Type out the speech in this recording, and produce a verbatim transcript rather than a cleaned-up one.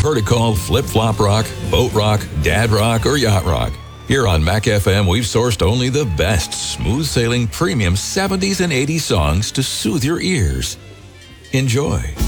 heard it called flip-flop rock, boat rock, dad rock, or yacht rock. Here on Mac F M, we've sourced only the best smooth-sailing premium seventies and eighties songs to soothe your ears. Enjoy.